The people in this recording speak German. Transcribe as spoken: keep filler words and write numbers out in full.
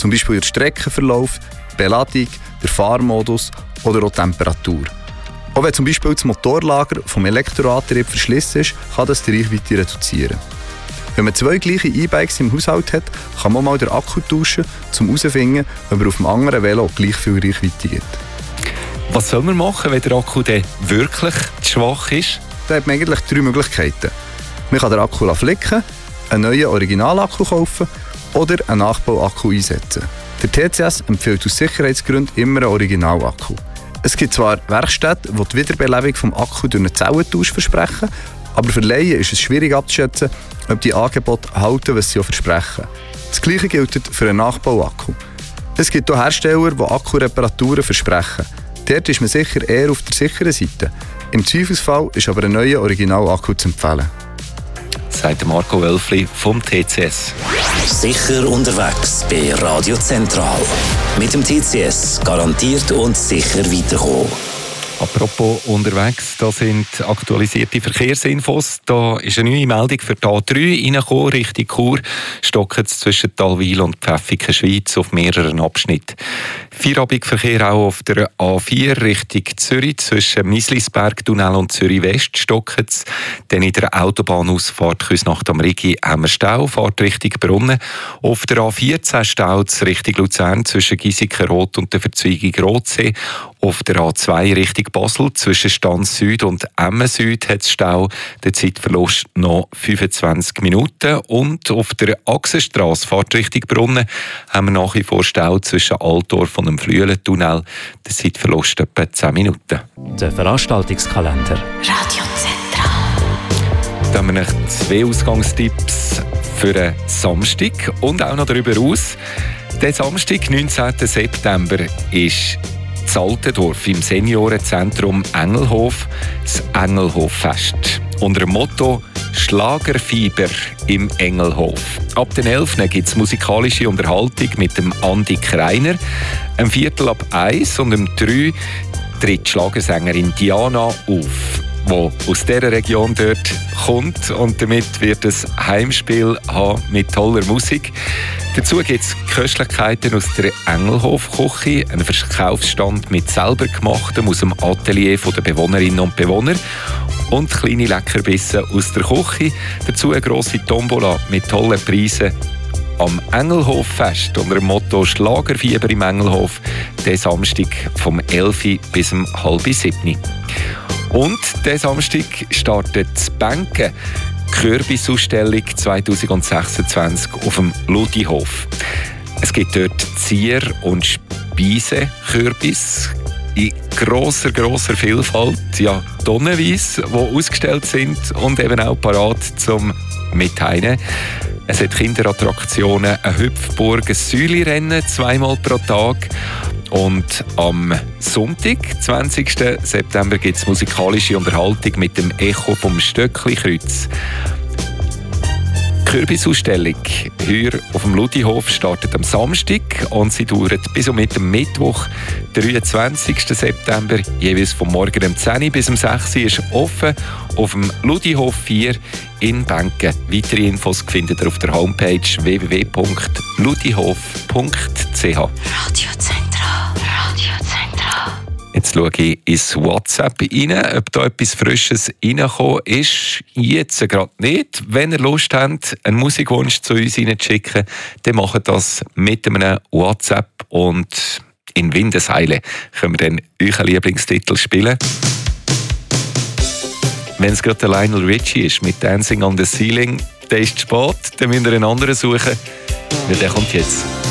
zum Beispiel der Streckenverlauf, die Beladung, der Fahrmodus oder auch die Temperatur. Auch wenn zum Beispiel das Motorlager vom Elektroantrieb verschlissen ist, kann das die Reichweite reduzieren. Wenn man zwei gleiche E-Bikes im Haushalt hat, kann man mal den Akku tauschen, um herauszufinden, ob er auf dem anderen Velo gleich viel Reichweite gibt. Was soll man machen, wenn der Akku dann wirklich zu schwach ist? Da hat man eigentlich drei Möglichkeiten. Man kann den Akku flicken, einen neuen Originalakku kaufen oder einen Nachbauakku einsetzen. Der T C S empfiehlt aus Sicherheitsgründen immer einen Originalakku. Es gibt zwar Werkstätten, die die Wiederbelebung des Akkus durch einen Zellentausch versprechen, aber für Laien ist es schwierig abzuschätzen, ob die Angebote halten, was sie auch versprechen. Das Gleiche gilt für einen Nachbauakku. Es gibt auch Hersteller, die Akkureparaturen versprechen. Dort ist man sicher eher auf der sicheren Seite. Im Zweifelsfall ist aber ein neuer Originalakku zu empfehlen. Sagt Marco Wölfli vom T C S. Sicher unterwegs bei Radio Zentral. Mit dem T C S garantiert und sicher weiterkommen. Apropos unterwegs, da sind aktualisierte Verkehrsinfos. Da ist eine neue Meldung für die A drei reingekommen, Richtung Chur. Stockt es zwischen Talwil und Pfäffiken Schweiz auf mehreren Abschnitten. Feierabendverkehr auch auf der A vier Richtung Zürich, zwischen Mislisberg-Tunnel und Zürich-West stockt es. Dann in der Autobahnausfahrt Küsnacht am Rigi haben wir Stau, Fahrt Richtung Brunnen. Auf der A vierzehn staut es Richtung Luzern zwischen Giesiken-Rot und der Verzweigung Rotsee. Auf der A zwei Richtung Basel zwischen Stanz Süd und Emmen Süd hat es Stau. Der Zeitverlust noch fünfundzwanzig Minuten. Und auf der Achsenstrasse Fahrt Richtung Brunnen haben wir nach wie vor Stau zwischen Altdorf und dem Flüelentunnel. Der Zeitverlust etwa zehn Minuten. Der Veranstaltungskalender. Radio Zentral. Da haben wir noch zwei Ausgangstipps für den Samstag und auch noch darüber aus. Der Samstag, neunzehnten September, ist in Altendorf im Seniorenzentrum Engelhof das Engelhoffest. Unter dem Motto «Schlagerfieber im Engelhof». Ab den elften gibt es musikalische Unterhaltung mit dem Andi Kreiner. Am Viertel ab eins und um drei tritt die Schlagersängerin Diana auf, die aus dieser Region dort kommt. Und damit wird es Heimspiel haben mit toller Musik. Dazu gibt es Köstlichkeiten aus der Engelhof-Küche, einen Verkaufsstand mit selber gemachtem aus dem Atelier der Bewohnerinnen und Bewohner und kleine Leckerbissen aus der Küche. Dazu eine grosse Tombola mit tollen Preisen. Am Engelhoffest unter dem Motto «Schlagerfieber im Engelhof» den Samstag vom elften bis um halb sieben. Und den Samstag startet das Bänken. Kürbissausstellung zwanzig sechsundzwanzig auf dem Ludihof. Es gibt dort Zier- und Speisekürbis in grosser, grosser Vielfalt. Ja, tonnenweise, die ausgestellt sind und eben auch parat zum Mitheinen. Es hat Kinderattraktionen, eine Hüpfburg, ein Säulirennen zweimal pro Tag. Und am Sonntag, zwanzigsten September, gibt es musikalische Unterhaltung mit dem Echo vom Stöckli-Kreuz. Die Kürbisausstellung hier auf dem Ludihof startet am Samstag und sie dauert bis um mit dem Mittwoch, dreiundzwanzigsten September, jeweils vom Morgen um zehn bis um sechs Uhr ist offen auf dem Ludihof vier in Benken. Weitere Infos findet ihr auf der Homepage w w w punkt ludihof punkt c h. Radio Zentral. Radio Zentral. Jetzt schaue ich ins WhatsApp rein, ob da etwas Frisches reingekommen ist. Jetzt gerade nicht. Wenn ihr Lust habt, einen Musikwunsch zu uns reinzuschicken, dann macht das mit einem WhatsApp und in Windeseile können wir dann euren Lieblingstitel spielen. Wenn es gerade der Lionel Richie ist mit «Dancing on the Ceiling», dann ist es spät, dann müsst ihr einen anderen suchen, weil der kommt jetzt.